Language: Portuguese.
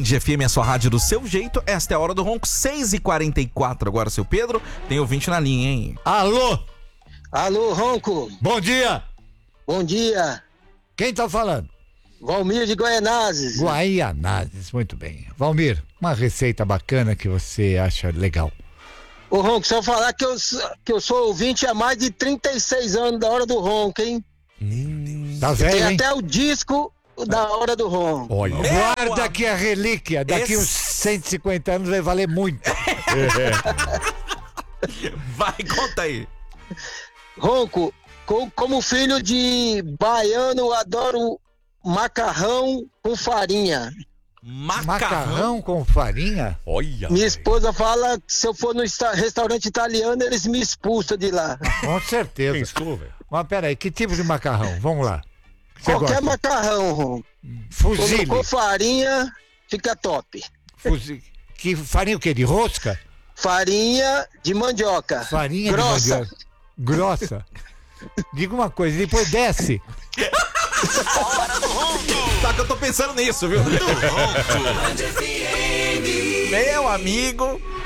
Band FM, a sua rádio do seu jeito. Esta é a Hora do Ronco, 6h44 agora, seu Pedro. Tem ouvinte na linha, hein? Alô? Alô, Ronco. Bom dia. Bom dia. Quem tá falando? Valmir de Guaianazes. Guaianazes, muito bem. Valmir, uma receita bacana que você acha legal. Ô, Ronco, só falar que eu sou ouvinte há mais de 36 anos da Hora do Ronco, hein? Tá velho, Tem hein? até o disco da Hora do Ronco. Olha, guarda aqui a relíquia. Daqui uns 150 anos vai valer muito. Vai, conta aí. Ronco, como filho de baiano, adoro macarrão com farinha. Macarrão com farinha? Olha. Minha esposa fala que se eu for no restaurante italiano, eles me expulsam de lá. Com certeza. Pensou, velho? Mas peraí, que tipo de macarrão? Vamos lá. Você Qualquer gosta? macarrão, Ronco. Fuzile. Com farinha, fica top. Que farinha o quê? De rosca? Farinha de mandioca. Farinha grossa. de mandioca. Grossa. Diga uma coisa, depois desce. Tá que eu tô pensando nisso, viu? Meu amigo.